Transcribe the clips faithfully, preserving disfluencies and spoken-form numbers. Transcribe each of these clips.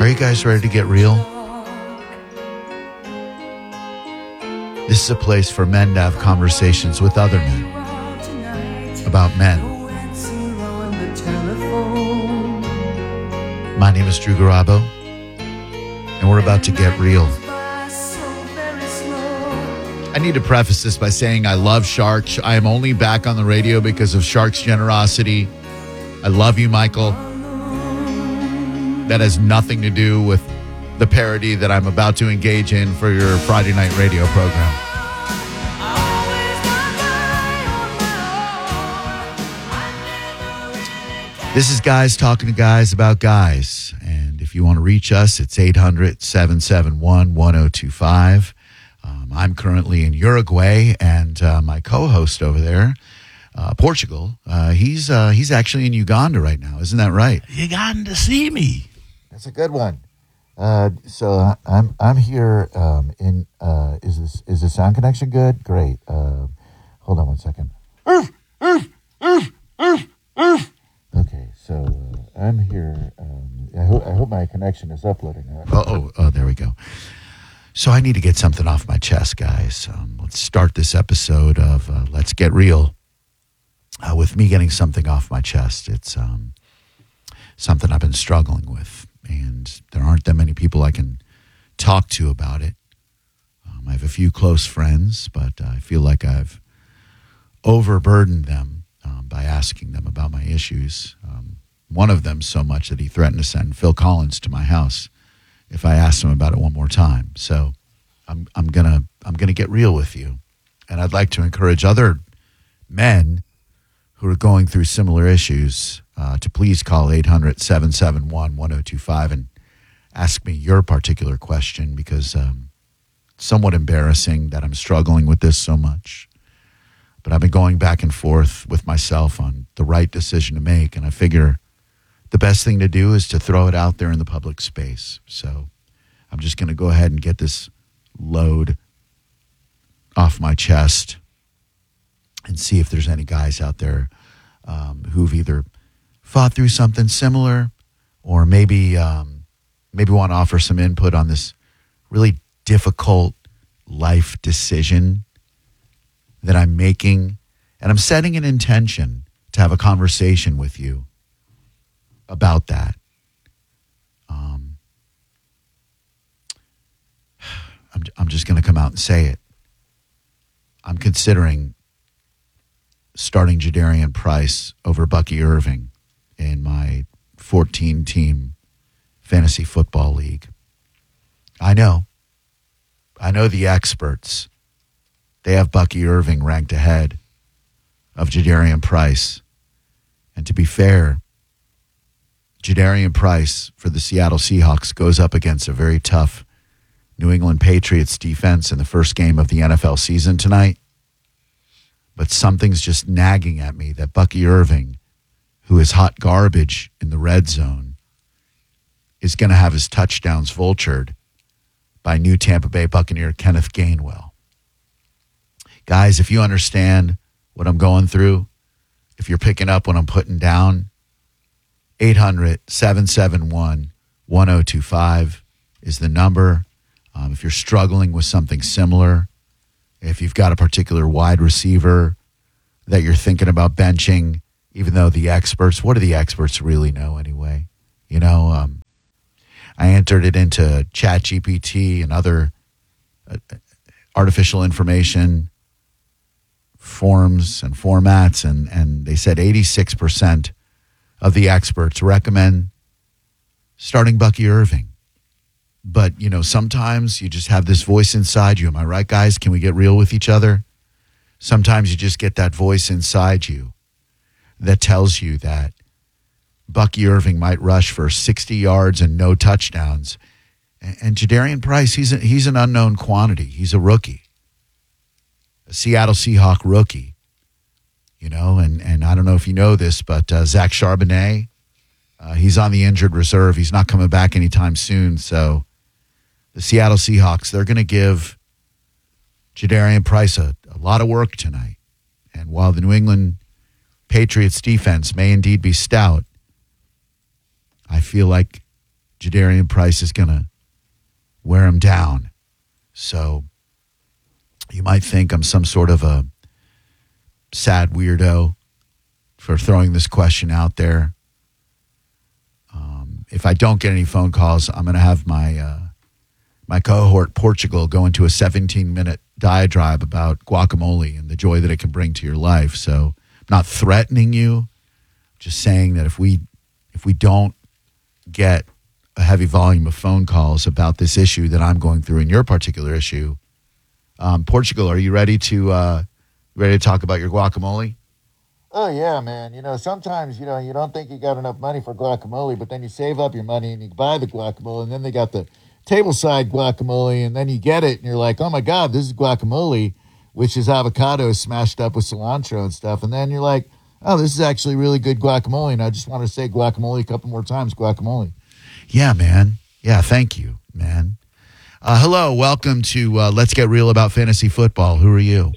Are you guys ready to get real? This is a place for men to have conversations with other men about men. My name is Drew Garabo, and we're about to get real. I need to preface this by saying I love Sharks. I am only back on the radio because of Sharks' generosity. I love you, Michael. That has nothing to do with the parody that I'm about to engage in for your Friday night radio program. This is Guys Talking to Guys About Guys. And if you want to reach us, it's eight hundred, seven seven one, one oh two five. Um, I'm currently in Uruguay, and uh, my co-host over there, uh, Portugal, uh, he's uh, he's actually in Uganda right now. Isn't that right? Uganda, see me. That's a good one. Uh, so I'm I'm here um, in. Uh, is this is the sound connection good? Great. Uh, hold on one second. Okay, so uh, I'm here. Um, I hope I hope my connection is uploading. Oh, oh, oh, there we go. So I need to get something off my chest, guys. Um, let's start this episode of uh, Let's Get Real uh, with me getting something off my chest. It's um, something I've been struggling with, and there aren't that many people I can talk to about it. Um, I have a few close friends, but I feel like I've overburdened them um, by asking them about my issues. Um, one of them so much that he threatened to send Phil Collins to my house if I asked him about it one more time. So I'm I'm gonna I'm gonna get real with you, and I'd like to encourage other men who are going through similar issues uh, to please call eight hundred, seven seven one, one oh two five and ask me your particular question, because um, it's somewhat embarrassing that I'm struggling with this so much. But I've been going back and forth with myself on the right decision to make, and I figure the best thing to do is to throw it out there in the public space. So I'm just going to go ahead and get this load off my chest and see if there's any guys out there um, who've either fought through something similar or maybe um, maybe want to offer some input on this really difficult life decision that I'm making. And I'm setting an intention to have a conversation with you about that. Um, I'm, I'm just going to come out and say it. I'm considering starting Jadarian Price over Bucky Irving in my fourteen-team fantasy football league. I know. I know the experts. They have Bucky Irving ranked ahead of Jadarian Price. And to be fair, Jadarian Price for the Seattle Seahawks goes up against a very tough New England Patriots defense in the first game of the N F L season tonight. But something's just nagging at me that Bucky Irving, who is hot garbage in the red zone, is going to have his touchdowns vultured by new Tampa Bay Buccaneer Kenneth Gainwell. Guys, if you understand what I'm going through, if you're picking up what I'm putting down, eight hundred, seven seven one, one oh two five is the number. Um, if you're struggling with something similar, if you've got a particular wide receiver that you're thinking about benching, even though the experts, what do the experts really know anyway? You know, um, I entered it into ChatGPT and other uh, artificial information forms and formats, and, and they said eighty-six percent of the experts recommend starting Bucky Irving. But, you know, sometimes you just have this voice inside you. Am I right, guys? Can we get real with each other? Sometimes you just get that voice inside you that tells you that Bucky Irving might rush for sixty yards and no touchdowns. And, and Jadarian Price, he's a, he's an unknown quantity. He's a rookie, a Seattle Seahawk rookie. You know, and, and I don't know if you know this, but uh, Zach Charbonnet, uh, he's on the injured reserve. He's not coming back anytime soon. So the Seattle Seahawks, they're going to give Jadarian Price a, a lot of work tonight. And while the New England Patriots defense may indeed be stout, I feel like Jadarian Price is going to wear him down. So you might think I'm some sort of a sad weirdo for throwing this question out there. Um, if I don't get any phone calls, I'm going to have my uh, my cohort Portugal go into a seventeen-minute diatribe about guacamole and the joy that it can bring to your life. So I'm not threatening you, just saying that if we if we don't get a heavy volume of phone calls about this issue that I'm going through in your particular issue, um, Portugal, are you ready to uh, ready to talk about your guacamole? Oh, yeah, man. You know, sometimes, you know, you don't think you got enough money for guacamole, but then you save up your money and you buy the guacamole, and then they got the tableside guacamole, and then you get it, and you're like, oh, my God, this is guacamole, which is avocados smashed up with cilantro and stuff. And then you're like, oh, this is actually really good guacamole, and I just want to say guacamole a couple more times, guacamole. Yeah, man. Yeah, thank you, man. Uh, hello, welcome to uh, Let's Get Real About Fantasy Football. Who are you?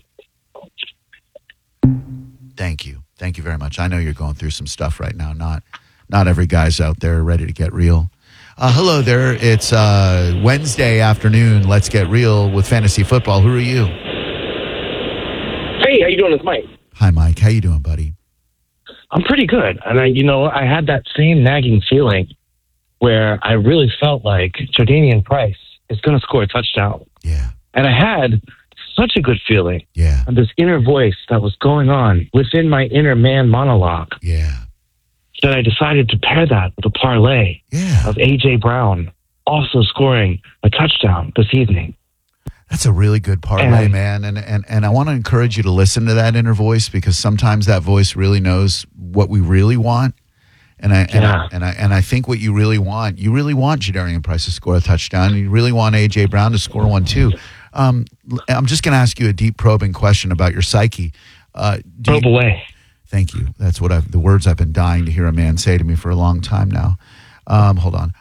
Thank you. Thank you very much. I know you're going through some stuff right now. Not not every guy's out there ready to get real. Uh, hello there. It's uh, Wednesday afternoon. Let's Get Real with Fantasy Football. Who are you? Hey, how you doing? It's Mike. Hi, Mike. How you doing, buddy? I'm pretty good. And, I, you know, I had that same nagging feeling where I really felt like Jadarian Price is going to score a touchdown. Yeah. And I had such a good feeling. Yeah. And this inner voice that was going on within my inner man monologue. Yeah. That I decided to pair that with a parlay yeah. of A J Brown also scoring a touchdown this evening. That's a really good parlay, and, man. And, and and I want to encourage you to listen to that inner voice, because sometimes that voice really knows what we really want. And I, and, yeah. I, and I and I think what you really want, you really want Jadarian Price to score a touchdown, and you really want A J Brown to score one too. Um, I'm just going to ask you a deep probing question about your psyche. Uh, Probe you, away. Thank you. That's what I've, the words I've been dying to hear a man say to me for a long time now. Um, hold on.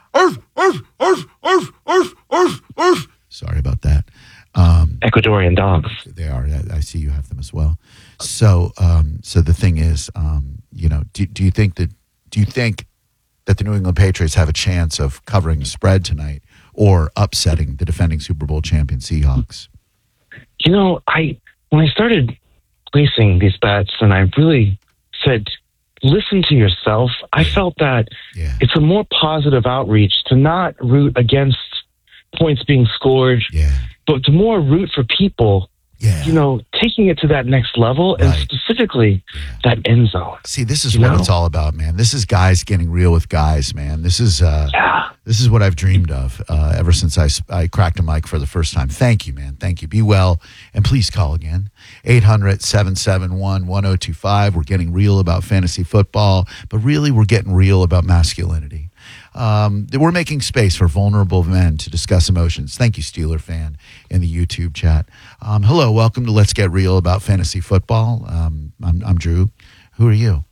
Sorry about that. Um, Ecuadorian dogs. They are. I, I see you have them as well. So, um, so the thing is, um, you know, do, do you think that do you think that the New England Patriots have a chance of covering the spread tonight or upsetting the defending Super Bowl champion Seahawks? You know, I when I started placing these bets, and I really said, listen to yourself, I felt that yeah. it's a more positive outreach to not root against points being scored, yeah. but to more root for people, yeah. you know, taking it to that next level, right. and specifically yeah. that end zone. See, this is you what know? it's all about, man. This is guys getting real with guys, man. This is uh, yeah. this is what I've dreamed of uh, ever since I, I cracked a mic for the first time. Thank you, man. Thank you. Be well, and please call again. eight hundred, seven seven one, one oh two five. We're getting real about fantasy football, but really we're getting real about masculinity. Um, we're making space for vulnerable men to discuss emotions. Thank you, Steeler fan, in the YouTube chat. Um, hello, welcome to Let's Get Real About Fantasy Football. Um, I'm, I'm Drew. Who are you?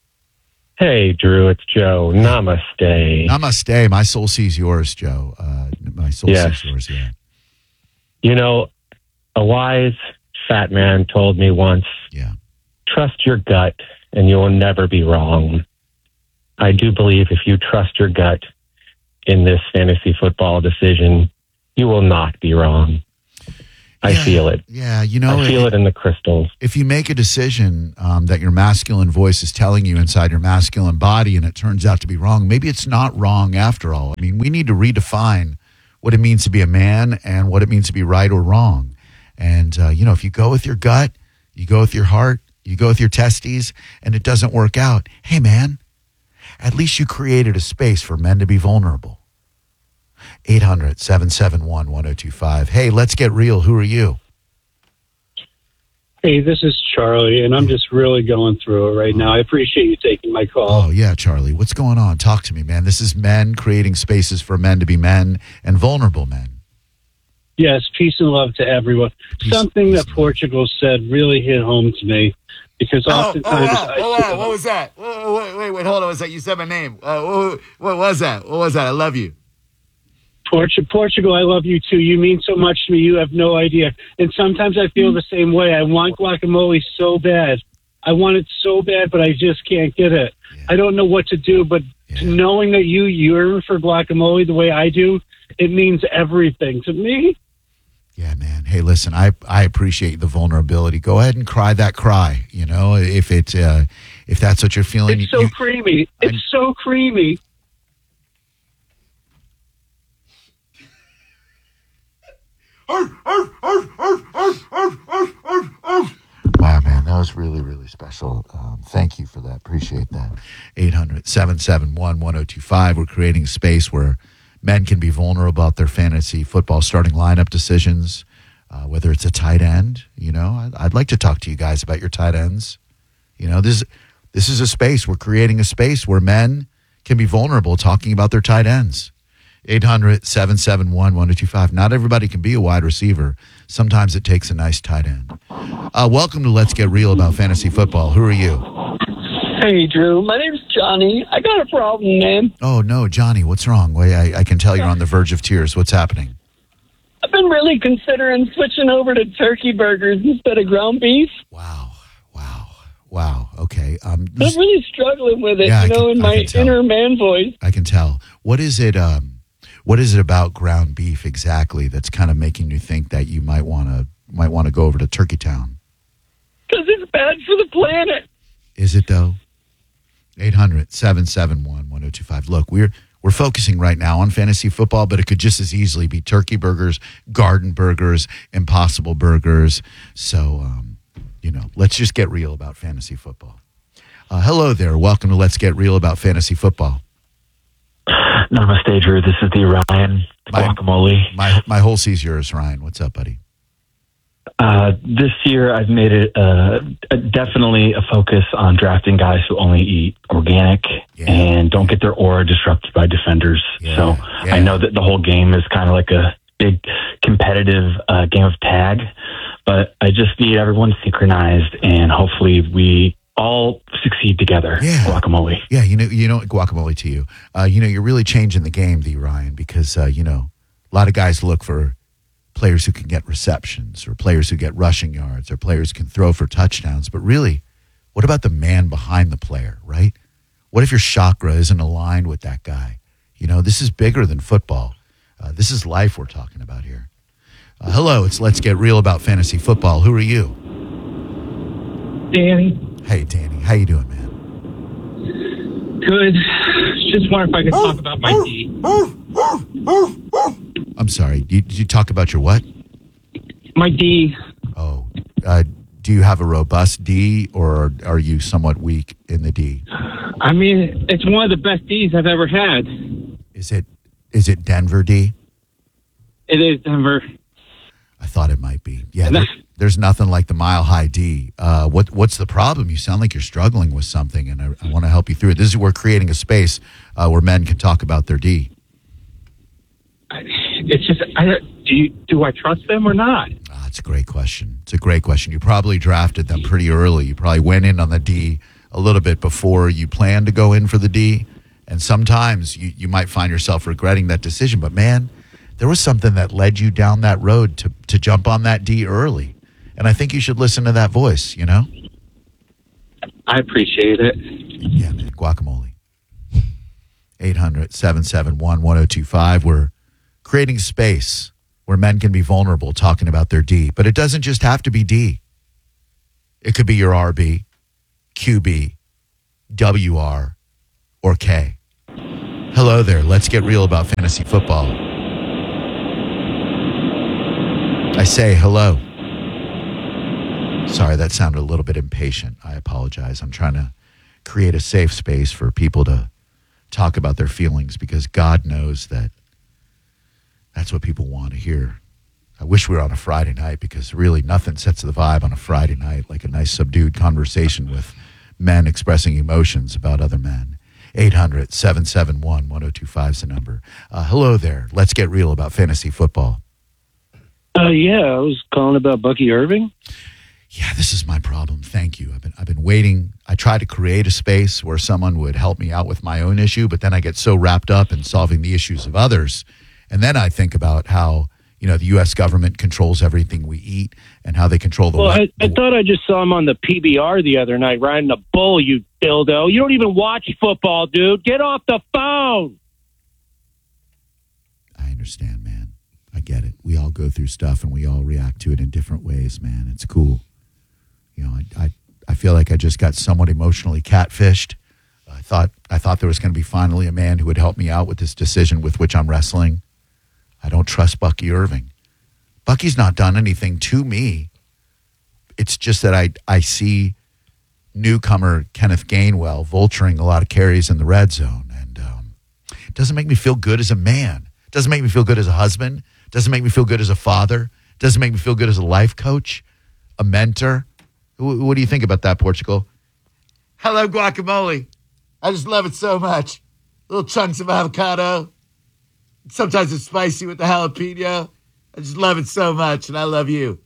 Hey, Drew, it's Joe. Namaste. Namaste. My soul sees yours, Joe. Uh, my soul yes. sees yours, yeah. You know, a wise fat man told me once, yeah. trust your gut and you'll never be wrong. I do believe if you trust your gut in this fantasy football decision, you will not be wrong. I yeah, feel it. Yeah, you know. I feel it, it in the crystals. If you make a decision um, that your masculine voice is telling you inside your masculine body and it turns out to be wrong, maybe it's not wrong after all. I mean, we need to redefine what it means to be a man and what it means to be right or wrong. And, uh, you know, if you go with your gut, you go with your heart, you go with your testes, and it doesn't work out, hey, man, at least you created a space for men to be vulnerable. eight hundred, seven seven one, one oh two five. Hey, let's get real. Who are you? Hey, this is Charlie, and I'm just really going through it right now. I appreciate you taking my call. Oh, yeah, Charlie. What's going on? Talk to me, man. This is men creating spaces for men to be men and vulnerable men. Yes, peace and love to everyone. Peace, Something peace that Portugal said really hit home to me. Because oftentimes, oh, oh, oh, oh, what was that? Wait, wait, wait, hold on. What was that? You said my name. Uh, what, what was that? What was that? I love you. Portu- Portugal, I love you too. You mean so much to me. You have no idea. And sometimes I feel the same way. I want guacamole so bad. I want it so bad, but I just can't get it. Yeah. I don't know what to do, but Yeah. Knowing that you yearn for guacamole the way I do, it means everything to me. Yeah, man. Hey, listen, I, I appreciate the vulnerability. Go ahead and cry that cry. You know, if it uh, if that's what you're feeling. It's so you, creamy. It's I'm, so creamy. Wow, man, that was really, really special. Um, thank you for that. Appreciate that. eight hundred, seven seven one, one oh two five. We're creating a space where men can be vulnerable about their fantasy football starting lineup decisions, uh, whether it's a tight end. You know, I'd, I'd like to talk to you guys about your tight ends. You know, this, this is a space. We're creating a space where men can be vulnerable talking about their tight ends. eight hundred, seven seven one, one oh two five. Not everybody can be a wide receiver. Sometimes it takes a nice tight end. Uh, welcome to Let's Get Real About Fantasy Football. Who are you? Hey, Drew. My name's Johnny. I got a problem, man. Oh, no, Johnny, what's wrong? Well, I, I can tell you're on the verge of tears. What's happening? I've been really considering switching over to turkey burgers instead of ground beef. Wow. Wow. Wow. Okay. Um, I'm really struggling with it, Yeah, I you know, can- in I my can tell. inner man voice. I can tell. What is it? Um, what is it about ground beef exactly that's kind of making you think that you might want to might want to go over to Turkey Town? Because it's bad for the planet. Is it though? eight hundred, seven seven one, one oh two five. Look, we're we're focusing right now on fantasy football, but it could just as easily be turkey burgers, garden burgers, impossible burgers. So, um, you know, let's just get real about fantasy football. Uh, hello there. Welcome to Let's Get Real About Fantasy Football. Namaste, Drew. This is the Ryan My- Guacamole. My my whole sea's yours, Ryan. What's up, buddy? Uh, this year, I've made it uh, a- definitely a focus on drafting guys who only eat organic Yeah. and don't get their aura disrupted by defenders. Yeah, So yeah. I know that the whole game is kind of like a big competitive uh, game of tag, but I just need everyone synchronized, and hopefully we all succeed together. Yeah. Guacamole. Yeah, you know, you know, guacamole to you. Uh, you know, you're really changing the game, the Ryan, because uh, you know, a lot of guys look for players who can get receptions, or players who get rushing yards, or players who can throw for touchdowns. But really, what about the man behind the player, right? What if your chakra isn't aligned with that guy? You know, this is bigger than football. Uh, this is life we're talking about here. Uh, hello, it's Let's Get Real About Fantasy Football. Who are you? Danny, Hey, Danny. How you doing, man? good. Just wonder if I could talk about my D. I'm sorry. Did you, did you talk about your what? My D. Oh, uh, do you have a robust D, or are you somewhat weak in the D? I mean, it's one of the best Ds I've ever had. Is it is it Denver D? It is Denver. I thought it might be. Yeah, there, there's nothing like the Mile High D. Uh, what what's the problem? You sound like you're struggling with something, and I, I want to help you through it. This is we're creating a space uh, where men can talk about their D. I, it's just, I, do you, do I trust them or not? Ah, that's a great question. It's a great question. You probably drafted them pretty early. You probably went in on the D a little bit before you planned to go in for the D. And sometimes you, you might find yourself regretting that decision. But, man, there was something that led you down that road to, to jump on that D early. And I think you should listen to that voice, you know? I appreciate it. Yeah, man, guacamole. eight hundred, seven seven one, one oh two five. We're creating space where men can be vulnerable talking about their D. But it doesn't just have to be D. It could be your R B, Q B, W R, or K. Hello there. Let's get real about fantasy football. I say hello. Sorry, that sounded a little bit impatient. I apologize. I'm trying to create a safe space for people to talk about their feelings, because God knows that that's what people want to hear. I wish we were on a Friday night, because really nothing sets the vibe on a Friday night like a nice subdued conversation with men expressing emotions about other men. eight hundred, seven seven one, one oh two five is the number. Uh, hello there. Let's get real about fantasy football. Uh, yeah, I was calling about Bucky Irving. Yeah, this is my problem. Thank you. I've been I've been waiting. I tried to create a space where someone would help me out with my own issue, but then I get so wrapped up in solving the issues of others. And then I think about how, you know, the U S government controls everything we eat and how they control the. Well, what, I, I thought I just saw him on the P B R the other night riding a bull. You dildo! You don't even watch football, dude. Get off the phone. I understand, man. I get it. We all go through stuff and we all react to it in different ways, man. It's cool. You know, I I, I feel like I just got somewhat emotionally catfished. I thought I thought there was going to be finally a man who would help me out with this decision with which I'm wrestling. I don't trust Bucky Irving. Bucky's not done anything to me. It's just that I I see newcomer Kenneth Gainwell vulturing a lot of carries in the red zone, and um, it doesn't make me feel good as a man. It doesn't make me feel good as a husband. It doesn't make me feel good as a father. It doesn't make me feel good as a life coach, a mentor. W- what do you think about that, Portugal? Hello, guacamole. I just love it so much. Little chunks of avocado. Sometimes it's spicy with the jalapeno. I just love it so much, and I love you.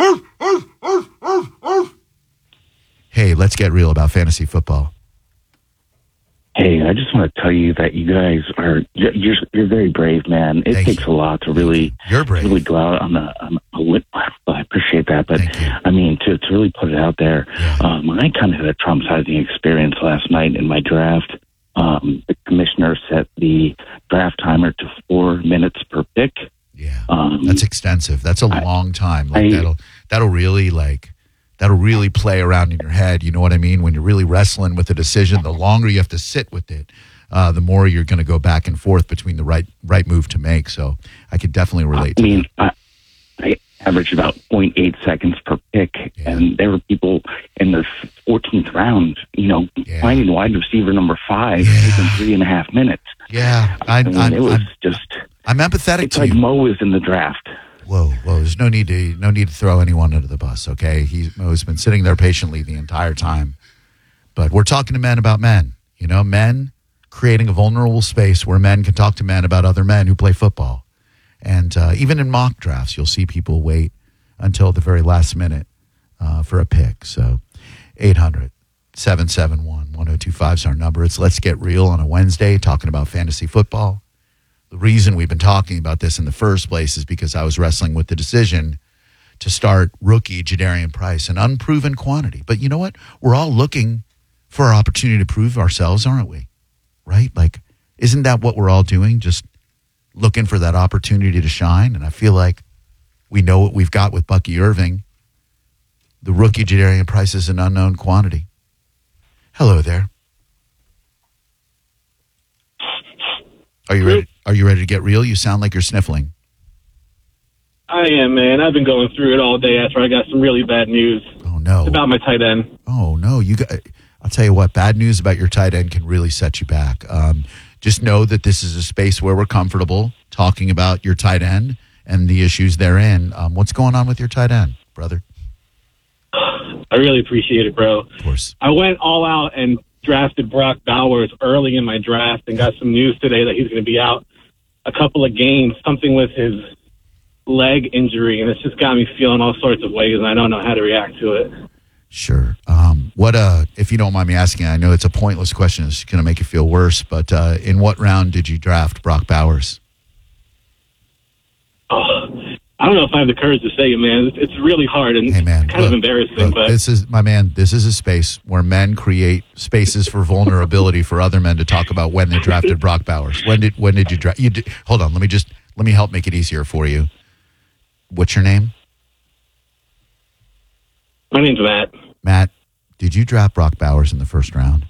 Hey, let's get real about fantasy football. Hey, I just want to tell you that you guys are you're you're, you're very brave, man. It Thank takes you. a lot to really You're brave. really go out on a, on a lit. I appreciate that, but Thank you. I mean to to really put it out there. Yeah. Um, I kind of had a traumatizing experience last night in my draft. Um, the commissioner set the draft timer to four minutes per pick. Yeah, Um, that's extensive. That's a I- long time. Like I- that'll that'll really like that'll really play around in your head. You know what I mean? When you're really wrestling with a decision, the longer you have to sit with it, uh, the more you're going to go back and forth between the right right move to make. So I could definitely relate I to mean, that. I, I averaged about zero point eight seconds per pick, Yeah. and there were people in the fourteenth round, you know, Yeah. finding wide receiver number five Yeah. within three and a half minutes. Yeah, I, I mean, I'm, it was I'm, just, I'm empathetic it's to like you. Mo is in the draft. Whoa, whoa! There's no need to no need to throw anyone under the bus. Okay, he Mo's been sitting there patiently the entire time, but we're talking to men about men. You know, men creating a vulnerable space where men can talk to men about other men who play football. And uh, even in mock drafts, you'll see people wait until the very last minute uh, for a pick. So, eight hundred, seven seven one, one oh two five is our number. It's Let's Get Real on a Wednesday, talking about fantasy football. The reason we've been talking about this in the first place is because I was wrestling with the decision to start rookie Jadarian Price, an unproven quantity. But you know what? We're all looking for our opportunity to prove ourselves, aren't we? Right? Like, isn't that what we're all doing? Just looking for that opportunity to shine. And I feel like we know what we've got with Bucky Irving. The rookie Jadarian Price is an unknown quantity. Hello there. Are you ready? Are you ready to get real? You sound like you're sniffling. I am, man. I've been going through it all day after I got some really bad news Oh no! about my tight end. Oh no! You got. I'll tell you what. Bad news about your tight end can really set you back. Um, just know that this is a space where we're comfortable talking about your tight end and the issues therein. Um, what's going on with your tight end, brother? I really appreciate it, bro. Of course. I went all out and drafted Brock Bowers early in my draft and got some news today that he's going to be out a couple of games, something with his leg injury, and it's just got me feeling all sorts of ways, and I don't know how to react to it. Sure. Um, what? Uh, if you don't mind me asking, I know it's a pointless question. It's going to make you feel worse, but uh, in what round did you draft Brock Bowers? Oh, I don't know if I have the courage to say it, man. It's, it's really hard and Hey, man, kind look, of embarrassing, look, but this is my man. This is a space where men create spaces for vulnerability for other men to talk about when they drafted Brock Bowers. When did when did you draft? You did, hold on. Let me just let me help make it easier for you. What's your name? my name's Matt. Matt, did you draft Brock Bowers in the first round?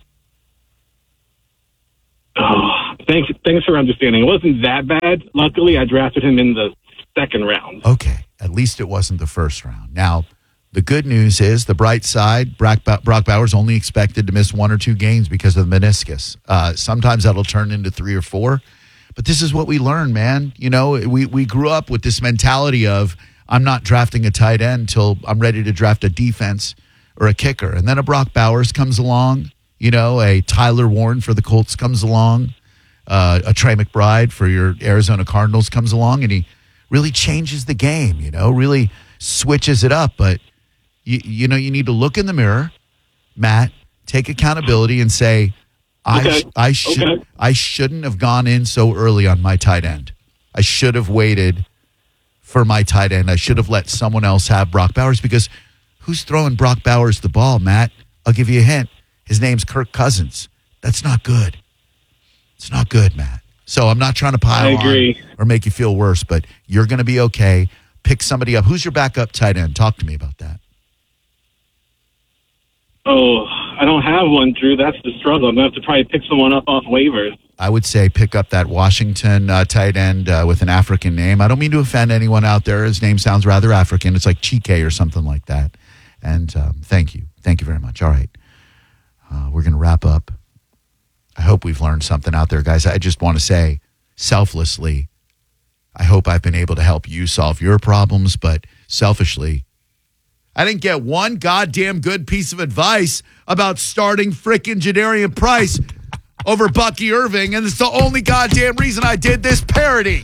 Oh, thanks, thanks for understanding. It wasn't that bad. Luckily, I drafted him in the second round. Okay, at least it wasn't the first round. Now, the good news is the bright side, Brock, Brock Bowers only expected to miss one or two games because of the meniscus. Uh, sometimes that'll turn into three or four. But this is what we learn, man. You know, we, we grew up with this mentality of I'm not drafting a tight end until I'm ready to draft a defense or a kicker. And then a Brock Bowers comes along, you know, a Tyler Warren for the Colts comes along, uh, a Trey McBride for your Arizona Cardinals comes along, and he really changes the game, you know, really switches it up. But, you, you know, you need to look in the mirror, Matt, take accountability and say, I, Okay. sh- I, should, Okay. I shouldn't have gone in so early on my tight end. I should have waited for my tight end. I should have let someone else have Brock Bowers because who's throwing Brock Bowers the ball, Matt? I'll give you a hint. His name's Kirk Cousins. That's not good. It's not good, Matt. So I'm not trying to pile I agree. on or make you feel worse, but you're going to be okay. Pick somebody up. Who's your backup tight end? Talk to me about that. Oh, I don't have one, Drew. That's the struggle. I'm going to have to probably pick someone up off waivers. I would say pick up that Washington uh, tight end uh, with an African name. I don't mean to offend anyone out there. His name sounds rather African. It's like Chike or something like that. And um, thank you. Thank you very much. All right. Uh, we're going to wrap up. I hope we've learned something out there, guys. I just want to say selflessly, I hope I've been able to help you solve your problems, but selfishly, I didn't get one goddamn good piece of advice about starting frickin' Jadarian Price over Bucky Irving, and it's the only goddamn reason I did this parody.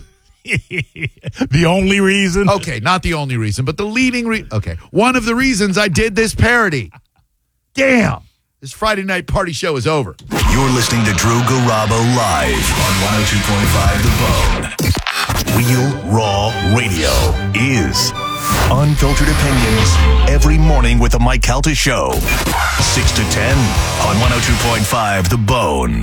The only reason? Okay, not the only reason, but the leading reason. Okay, one of the reasons I did this parody. Damn. This Friday night party show is over. You're listening to Drew Garabo live on one oh two point five The Bone. Real Raw Radio is unfiltered opinions every morning with the Mike Calta Show. six to ten on one oh two point five The Bone.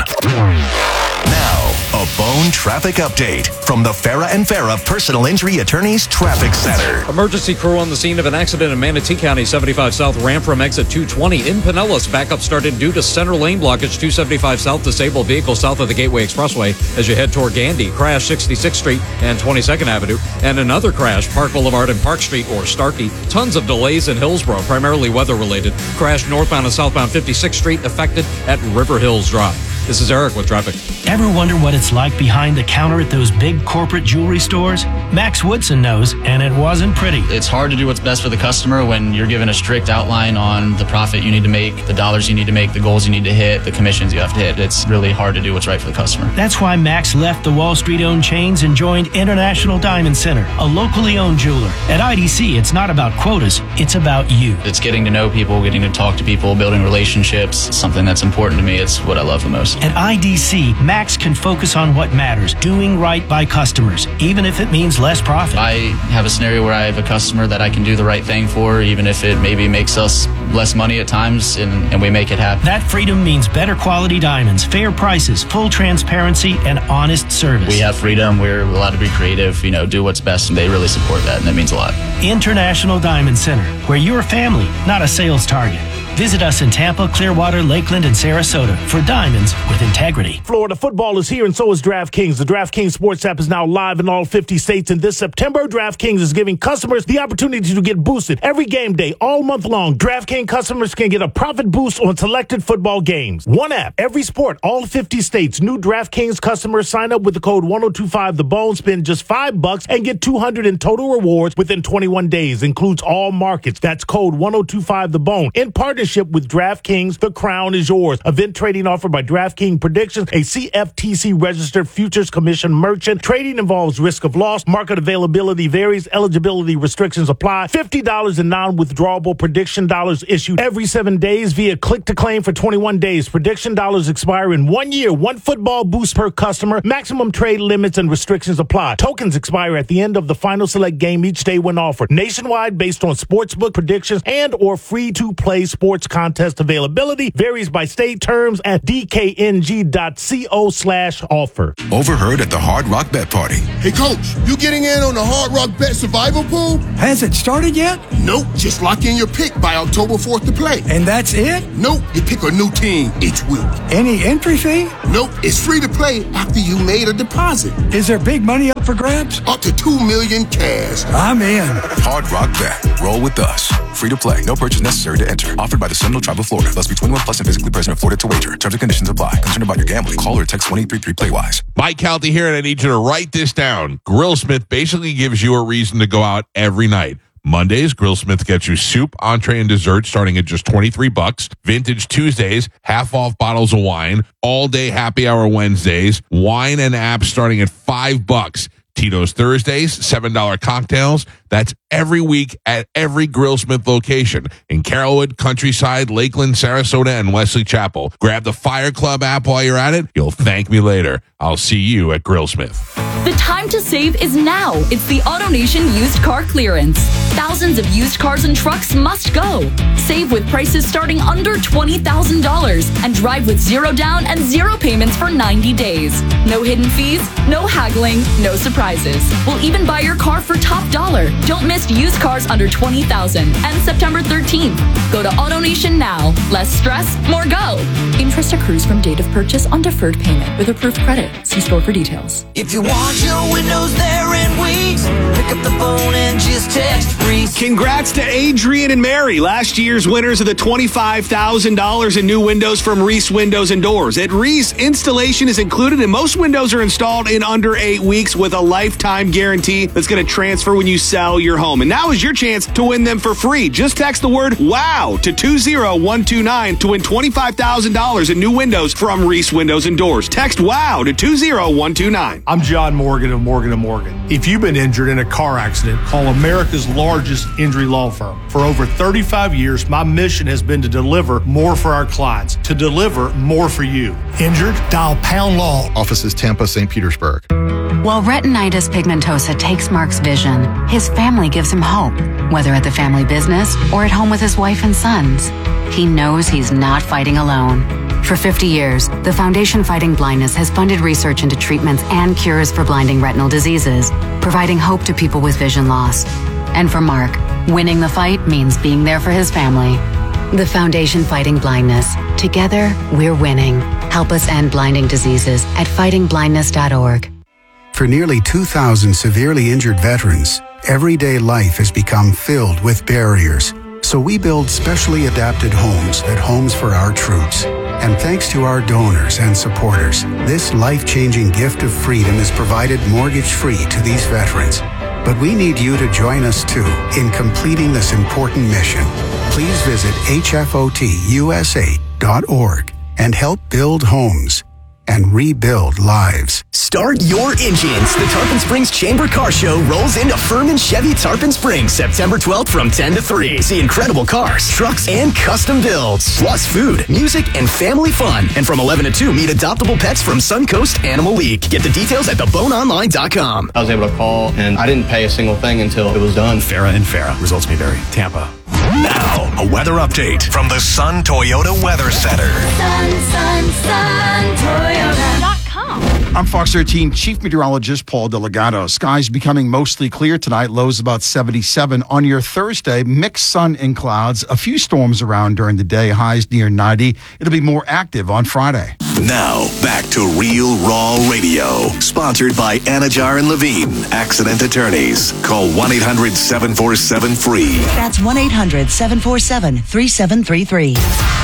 Now, a Bone traffic update from the Farah and Farah Personal Injury Attorneys Traffic Center. Emergency crew on the scene of an accident in Manatee County, seventy-five South ramp from exit two twenty. In Pinellas, backup started due to center lane blockage, two seventy-five South, disabled vehicle south of the Gateway Expressway as you head toward Gandy. Crash sixty-sixth Street and twenty-second Avenue. And another crash, Park Boulevard and Park Street or Starkey. Tons of delays in Hillsborough, primarily weather-related. Crash northbound and southbound fifty-sixth Street, affected at River Hills Drive. This is Eric with traffic. Ever wonder what it's like behind the counter at those big corporate jewelry stores? Max Woodson knows, and it wasn't pretty. It's hard to do what's best for the customer when you're given a strict outline on the profit you need to make, the dollars you need to make, the goals you need to hit, the commissions you have to hit. It's really hard to do what's right for the customer. That's why Max left the Wall Street-owned chains and joined International Diamond Center, a locally owned jeweler. At I D C, it's not about quotas, it's about you. It's getting to know people, getting to talk to people, building relationships. It's something that's important to me. It's what I love the most. At I D C, Max can focus on what matters, doing right by customers, even if it means less profit. I have a scenario where I have a customer that I can do the right thing for, even if it maybe makes us less money at times, and, and we make it happen. That freedom means better quality diamonds, fair prices, full transparency, and honest service. We have freedom. We're allowed to be creative, you know, do what's best, and they really support that, and that means a lot. International Diamond Center, where you're a family, not a sales target. Visit us in Tampa, Clearwater, Lakeland, and Sarasota for diamonds with integrity. Florida football is here, and so is DraftKings. The DraftKings Sports app is now live in all fifty states, and this September, DraftKings is giving customers the opportunity to get boosted every game day, all month long. DraftKings customers can get a profit boost on selected football games. One app, every sport, all fifty states. New DraftKings customers sign up with the code one oh two five The Bone, spend just five bucks, and get two hundred in total rewards within twenty-one days. Includes all markets. That's code one oh two five The Bone. In partnership with DraftKings, the crown is yours. Event trading offered by DraftKings Predictions, a C F T C registered futures commission merchant. Trading involves risk of loss. Market availability varies. Eligibility restrictions apply. fifty dollars in non-withdrawable prediction dollars issued every seven days via click to claim for twenty-one days. Prediction dollars expire in one year. One football boost per customer. Maximum trade limits and restrictions apply. Tokens expire at the end of the final select game each day when offered. Nationwide based on sportsbook predictions and or free-to-play sports contest availability varies by state. Terms at d k n g dot co slash offer. Overheard at the Hard Rock Bet Party. Hey, Coach, you getting in on the Hard Rock Bet Survival Pool? Has it started yet? Nope. Just lock in your pick by October fourth to play. And that's it? Nope. You pick a new team each week. Any entry fee? Nope. It's free to play after you made a deposit. Is there big money up for grabs? Up to two million cash. I'm in. Hard Rock Bet. Roll with us. Free to play. No purchase necessary to enter. Offered by the Seminole Tribe of Florida. Must be twenty-one plus and physically present in Florida to wager. Terms and conditions apply. Concerned about your gambling? Call or text one eight three three play wise. Mike Calta here, and I need you to write this down. Grillsmith basically gives you a reason to go out every night. Mondays, Grillsmith gets you soup, entree, and dessert starting at just twenty-three bucks. Vintage Tuesdays, half off bottles of wine. All day happy hour Wednesdays. Wine and apps starting at five bucks. Tito's Thursdays, seven dollar cocktails. That's every week at every Grillsmith location in Carrollwood, Countryside, Lakeland, Sarasota, and Wesley Chapel. Grab the Fire Club app while you're at it. You'll thank me later. I'll see you at Grillsmith. The time to save is now. It's the AutoNation used car clearance. Thousands of used cars and trucks must go. Save with prices starting under twenty thousand dollars and drive with zero down and zero payments for ninety days. No hidden fees, no haggling, no surprises. We'll even buy your car for top dollar. Don't miss used cars under twenty thousand dollars. Ends September thirteenth. Go to AutoNation now. Less stress, more go. Interest accrues from date of purchase on deferred payment with approved credit. See store for details. If you want your windows there in weeks, pick up the phone and just text Reese. Congrats to Adrian and Mary, last year's winners of the twenty-five thousand dollars in new windows from Reese Windows and Doors. At Reese, installation is included and most windows are installed in under eight weeks with a lifetime guarantee that's going to transfer when you sell your home. And now is your chance to win them for free. Just text the word WOW to two zero one two nine to win twenty-five thousand dollars in new windows from Reese Windows and Doors. Text WOW to two zero one two nine. I'm John Morgan of Morgan and Morgan. If you've been injured in a car accident, call America's largest injury law firm. For over thirty-five years, my mission has been to deliver more for our clients, to deliver more for you. Injured? Dial Pound Law. Offices Tampa, Saint Petersburg. While retinitis pigmentosa takes Mark's vision, his family gives him hope, whether at the family business or at home with his wife and sons. He knows he's not fighting alone. For fifty years, the Foundation Fighting Blindness has funded research into treatments and cures for blinding retinal diseases, providing hope to people with vision loss. And for Mark, winning the fight means being there for his family. The Foundation Fighting Blindness. Together, we're winning. Help us end blinding diseases at fighting blindness dot org. For nearly two thousand severely injured veterans, everyday life has become filled with barriers. So we build specially adapted homes at Homes for Our Troops. And thanks to our donors and supporters, this life-changing gift of freedom is provided mortgage-free to these veterans. But we need you to join us too in completing this important mission. Please visit H F O T U S A dot org and help build homes and rebuild lives. Start your engines. The Tarpon Springs Chamber Car Show rolls into Furman Chevy Tarpon Springs September twelfth from ten to three. See incredible cars, trucks, and custom builds. Plus food, music, and family fun. And from eleven to two, meet adoptable pets from Suncoast Animal League. Get the details at the bone online dot com. I was able to call, and I didn't pay a single thing until it was done. Farah and Farah. Results may vary. Tampa. Now, a weather update from the Sun Toyota Weather Center. Sun, sun, sun, Toyota dot com. I'm Fox thirteen Chief Meteorologist Paul Delgado. Skies becoming mostly clear tonight, lows about seventy-seven. On your Thursday, mixed sun and clouds, a few storms around during the day, highs near ninety. It'll be more active on Friday. Now, back to Real Raw Radio, sponsored by Anajar and Levine, accident attorneys. Call one eight hundred seven four seven free. That's one eight hundred seven four seven three seven three three.